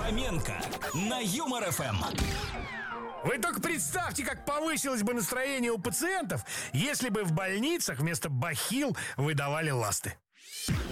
Фоменко на Юмор ФМ. Вы только представьте, как повысилось бы настроение у пациентов, если бы в больницах вместо бахил выдавали ласты.